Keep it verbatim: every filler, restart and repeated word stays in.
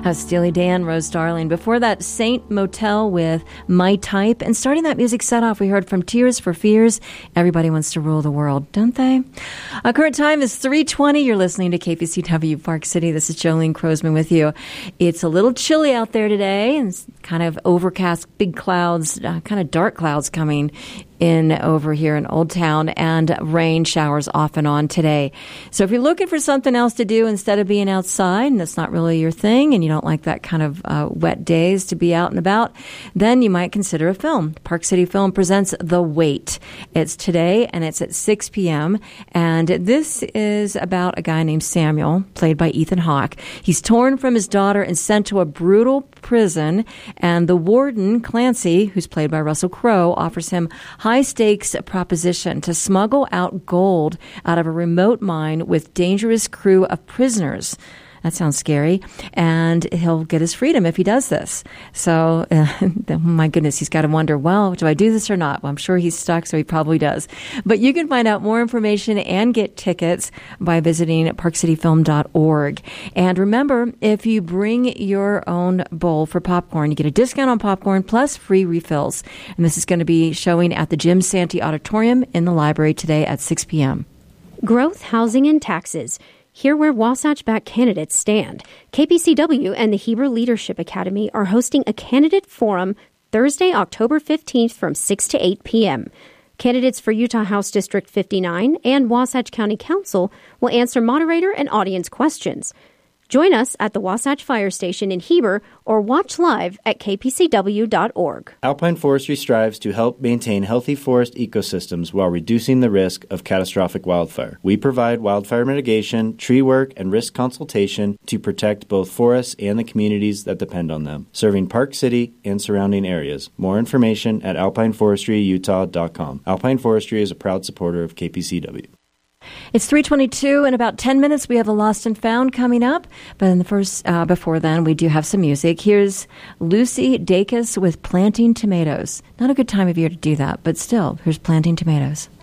Uh, Steely Dan, Rose Darling. Before that, Saint Motel with My Type. And starting that music set off, we heard from Tears for Fears. Everybody wants to rule the world, don't they? Our current time is three twenty. You're listening to K P C W Park City. This is Jolene Crosman with you. It's a little chilly out there today, and it's kind of overcast, big clouds, uh, kind of dark clouds coming in over here in Old Town, and rain showers off and on today. So if you're looking for something else to do instead of being outside, and that's not really your thing, and you don't like that kind of uh, wet days to be out and about, then you might consider a film. Park City Film presents The Wait. It's today, and it's at six p.m., and this is about a guy named Samuel, played by Ethan Hawke. He's torn from his daughter and sent to a brutal prison, and the warden, Clancy, who's played by Russell Crowe, offers him high-stakes proposition to smuggle out gold out of a remote mine with dangerous crew of prisoners. That sounds scary. And he'll get his freedom if he does this. So, uh, my goodness, he's got to wonder, well, do I do this or not? Well, I'm sure he's stuck, so he probably does. But you can find out more information and get tickets by visiting park city film dot org. And remember, if you bring your own bowl for popcorn, you get a discount on popcorn plus free refills. And this is going to be showing at the Jim Santee Auditorium in the library today at six p.m. Growth, housing, and taxes. Hear where Wasatch-backed candidates stand. K P C W and the Heber Leadership Academy are hosting a candidate forum Thursday, October fifteenth from six to eight p.m. Candidates for Utah House District fifty-nine and Wasatch County Council will answer moderator and audience questions. Join us at the Wasatch Fire Station in Heber or watch live at k p c w dot org. Alpine Forestry strives to help maintain healthy forest ecosystems while reducing the risk of catastrophic wildfire. We provide wildfire mitigation, tree work, and risk consultation to protect both forests and the communities that depend on them, serving Park City and surrounding areas. More information at alpine forestry utah dot com. Alpine Forestry is a proud supporter of K P C W. It's three twenty-two. In about ten minutes, we have the Lost and Found coming up. But in the first, uh, before then, we do have some music. Here's Lucy Dacus with Planting Tomatoes. Not a good time of year to do that, but still, here's Planting Tomatoes.